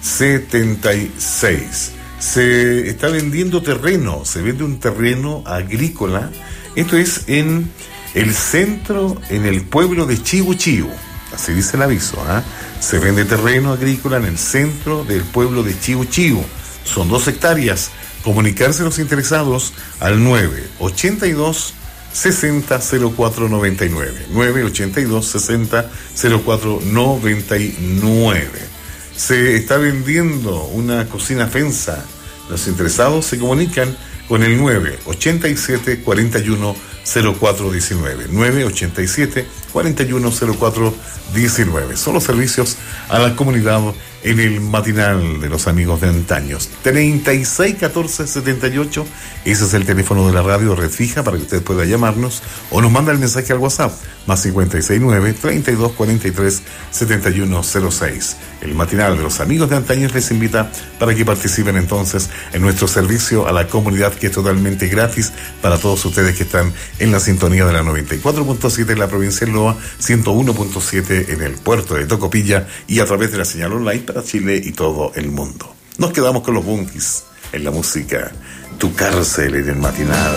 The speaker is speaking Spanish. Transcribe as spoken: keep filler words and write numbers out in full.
setenta y seis. Se está vendiendo terreno, se vende un terreno agrícola. Esto es en el centro, en el pueblo de Chivo Chivo. Así dice el aviso, ¿eh? Se vende terreno agrícola en el centro del pueblo de Chivo Chivo. Son dos hectáreas. Comunicarse los interesados al nueve ochenta y dos sesenta cero cuatro noventa y nueve. nueve ochenta y dos sesenta cero cuatro noventa y nueve. Se está vendiendo una cocina Fensa. Los interesados se comunican con el nueve ochenta y siete cuarenta y uno cero cuatro diecinueve. nueve ochenta y siete cuarenta y uno cero cuatro diecinueve. Son los servicios a la comunidad en el matinal de los amigos de antaños. treinta y seis catorce setenta y ocho. Ese es el teléfono de la radio red fija para que usted pueda llamarnos o nos manda el mensaje al WhatsApp más cincuenta y seis nueve treinta y dos cuarenta y tres setenta y uno cero seis. El matinal de los amigos de antaños les invita para que participen entonces en nuestro servicio a la comunidad, que es totalmente gratis para todos ustedes que están en la sintonía de la noventa y cuatro punto siete en la provincia de Loa, ciento uno punto siete en el puerto de Tocopilla y a través de la señal online para Chile y todo el mundo. Nos quedamos con los Bunkies en la música Tu Cárcel en el matinal.